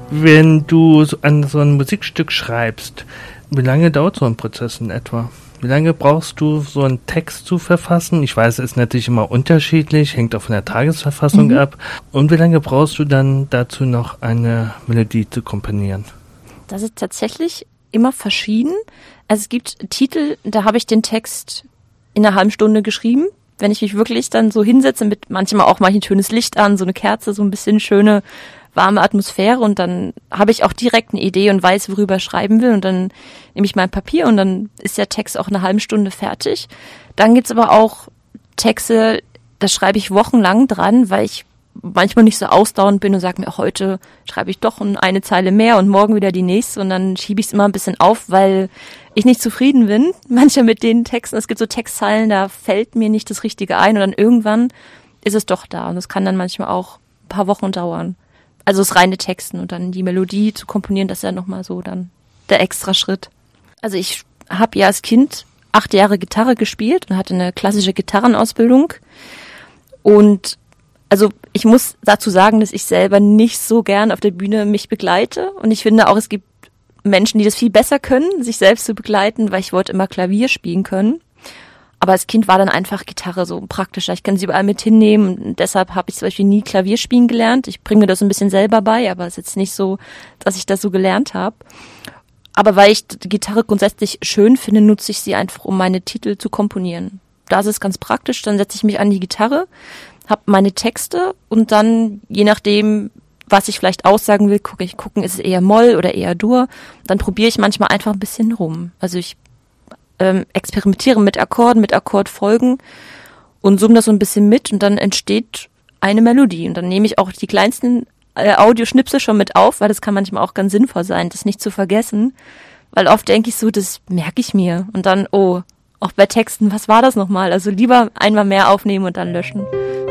Wenn du an so ein Musikstück schreibst, wie lange dauert so ein Prozess in etwa? Wie lange brauchst du, so einen Text zu verfassen? Ich weiß, es ist natürlich immer unterschiedlich, hängt auch von der Tagesverfassung ab. Und wie lange brauchst du dann dazu noch eine Melodie zu komponieren? Das ist tatsächlich immer verschieden. Also es gibt Titel, da habe ich den Text in einer halben Stunde geschrieben. Wenn ich mich wirklich dann so hinsetze, mit manchmal auch mal ein schönes Licht an, so eine Kerze, so ein bisschen schöne, warme Atmosphäre, und dann habe ich auch direkt eine Idee und weiß, worüber ich schreiben will, und dann nehme ich mein Papier und dann ist der Text auch eine halbe Stunde fertig. Dann gibt's aber auch Texte, da schreibe ich wochenlang dran, weil ich manchmal nicht so ausdauernd bin und sage mir, heute schreibe ich doch eine Zeile mehr und morgen wieder die nächste, und dann schiebe ich es immer ein bisschen auf, weil ich nicht zufrieden bin. Manchmal mit den Texten, es gibt so Textzeilen, da fällt mir nicht das Richtige ein, und dann irgendwann ist es doch da, und das kann dann manchmal auch ein paar Wochen dauern. Also das reine Texten und dann die Melodie zu komponieren, das ist ja nochmal so dann der extra Schritt. Also ich habe ja als Kind 8 Jahre Gitarre gespielt und hatte eine klassische Gitarrenausbildung, und also ich muss dazu sagen, dass ich selber nicht so gern auf der Bühne mich begleite, und ich finde auch, es gibt Menschen, die das viel besser können, sich selbst zu begleiten, weil ich wollte immer Klavier spielen können. Aber als Kind war dann einfach Gitarre so praktischer. Ich kann sie überall mit hinnehmen, und deshalb habe ich zum Beispiel nie Klavier spielen gelernt. Ich bringe mir das ein bisschen selber bei, aber es ist jetzt nicht so, dass ich das so gelernt habe. Aber weil ich die Gitarre grundsätzlich schön finde, nutze ich sie einfach, um meine Titel zu komponieren. Da ist es ganz praktisch, dann setze ich mich an die Gitarre, habe meine Texte, und dann, je nachdem, was ich vielleicht aussagen will, gucken, ist es eher Moll oder eher Dur. Dann probiere ich manchmal einfach ein bisschen rum. Also ich experimentiere mit Akkorden, mit Akkordfolgen und summe das so ein bisschen mit, und dann entsteht eine Melodie. Und dann nehme ich auch die kleinsten Audioschnipsel schon mit auf, weil das kann manchmal auch ganz sinnvoll sein, das nicht zu vergessen. Weil oft denke ich so, das merke ich mir. Und dann, auch bei Texten, was war das nochmal? Also lieber einmal mehr aufnehmen und dann löschen.